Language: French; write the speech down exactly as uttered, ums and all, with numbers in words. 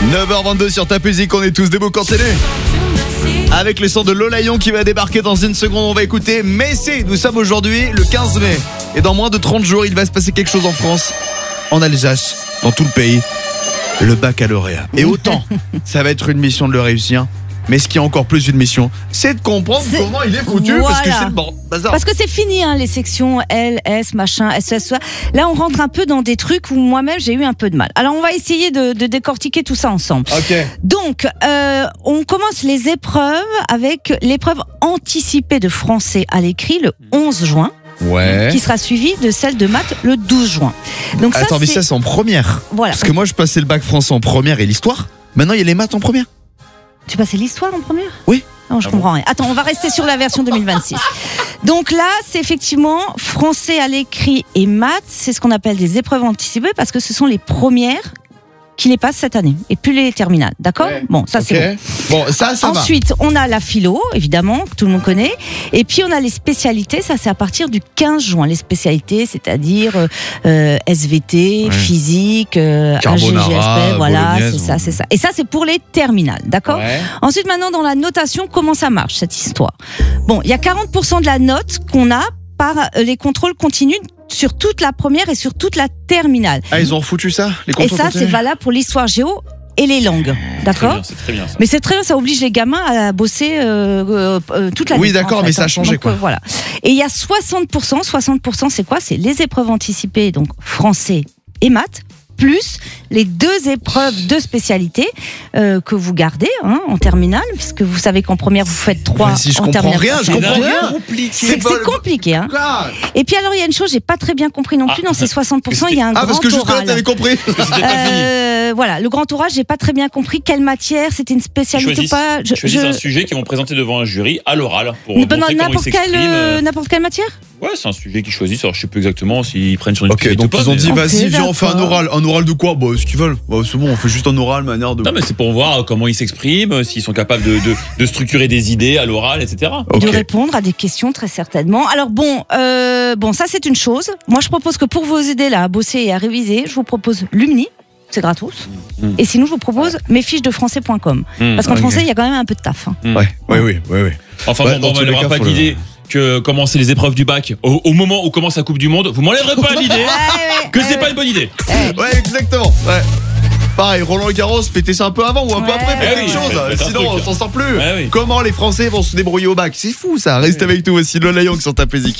neuf heures vingt-deux sur ta musique, on est tous debout quand télé. Avec le son de Lola Young qui va débarquer dans une seconde, on va écouter Messi. Nous sommes aujourd'hui le quinze mai. Et dans moins de trente jours, il va se passer quelque chose en France, en Alsace, dans tout le pays. Le baccalauréat. Et autant, ça va être une mission de le réussir. Mais ce qui est encore plus une mission, c'est de comprendre c'est... comment il est foutu, voilà. Parce que c'est le bon bazar. Parce que c'est fini, hein, les sections L, S, machin, S S. Là, on rentre un peu dans des trucs où moi-même j'ai eu un peu de mal. Alors, on va essayer de, de décortiquer tout ça ensemble. Ok. Donc, euh, on commence les épreuves avec l'épreuve anticipée de français à l'écrit le onze juin. Ouais. Qui sera suivie de celle de maths le douze juin. Donc ça, Attends, mais c'est... ça, c'est en première. Voilà. Parce que moi, je passais le bac français en première et l'histoire. Maintenant, il y a les maths en première. Tu passais l'histoire en première ? Oui. Non, je ah comprends bon rien. Attends, on va rester sur la version deux mille vingt-six. Donc là, c'est effectivement français à l'écrit et maths. C'est ce qu'on appelle des épreuves anticipées parce que ce sont les premières qui les passent cette année et plus les terminales. D'accord ? Ouais. Bon, ça okay. c'est bon. Bon, ça, ça Ensuite, va. on a la philo, évidemment, que tout le monde connaît. Et puis, on a les spécialités. Ça, c'est à partir du quinze juin. Les spécialités, c'est-à-dire euh, S V T, ouais. physique, euh, A G G S P, voilà, c'est ça, c'est ça. Et ça, c'est pour les terminales, d'accord ? Ouais. Ensuite, maintenant, dans la notation, comment ça marche, cette histoire ? Bon, il y a quarante pour cent de la note qu'on a par les contrôles continus sur toute la première et sur toute la terminale. Ah, ils ont foutu ça, les contrôles Et ça, continus. c'est valable pour l'histoire géo et les langues, d'accord ? Très bien, c'est très bien ça. Mais c'est très bien, ça oblige les gamins à bosser euh, euh, toute l'année. Oui, d'accord, en fait, mais ça a changé. donc, quoi. Euh, voilà. Et il y a soixante pour cent, soixante pour cent c'est quoi ? C'est les épreuves anticipées, donc français et maths, plus les deux épreuves de spécialité euh, que vous gardez hein, en terminale, puisque vous savez qu'en première vous faites trois. Si je en comprends terminale, rien, je comprends rien. C'est, c'est, c'est compliqué. Hein. Et puis alors il y a une chose, j'ai pas très bien compris non plus ah, dans ces soixante pour cent, il y a un ah, grand parce que jusque-là oral. t'avais compris. euh, voilà, le grand oral, j'ai pas très bien compris quelle matière, c'était une spécialité ou pas. Je choisis un sujet qu'ils vont présenter devant un jury à l'oral pour Mais montrer n'importe comment ils quelle, s'expriment. n'importe quelle matière. Ouais, c'est un sujet qu'ils choisissent. Alors, je sais plus exactement s'ils prennent sur une Ok, donc pas, ils ont dit, mais... vas-y, okay, viens, on fait un d'accord. oral. Un oral de quoi ? Bah, ce qu'ils veulent. Bah, c'est bon, on fait juste un oral, manière de. Non, mais c'est pour voir comment ils s'expriment, s'ils sont capables de, de, de structurer des idées à l'oral, et cetera. Et okay. de répondre à des questions, très certainement. Alors, bon, euh, bon, ça, c'est une chose. Moi, je propose que pour vous aider là, à bosser et à réviser, je vous propose Lumni. C'est gratos. Mmh. Et sinon, je vous propose mes fiches de français point com. Mmh. Parce qu'en okay. français, il y a quand même un peu de taf. Hein. Mmh. Ouais, ouais, oui, oui, oui. Enfin, ouais, bon, bon, on n'aura pas d'idée. Que commencer les épreuves du bac au, au moment où commence la Coupe du Monde, vous m'enlèverez pas l'idée que c'est pas une bonne idée. Ouais, exactement. Ouais. Pareil, Roland Garros, pétez ça un peu avant ou un ouais. peu après, faites quelque chose. Ouais, sinon, on s'en sort plus. Ouais, oui. Comment les Français vont se débrouiller au bac ? C'est fou ça. Reste ouais. avec nous aussi, Lola Young sur ta musique.